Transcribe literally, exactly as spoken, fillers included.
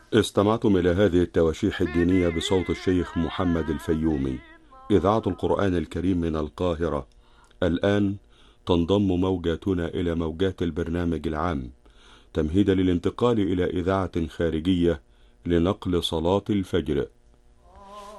استمعتم إلى هذه التواشيح الدينية بصوت الشيخ محمد الفيومي. إذاعة القرآن الكريم من القاهرة. الآن تنضم موجاتنا إلى موجات البرنامج العام تمهيدا للانتقال إلى إذاعة خارجية لنقل صلاة الفجر.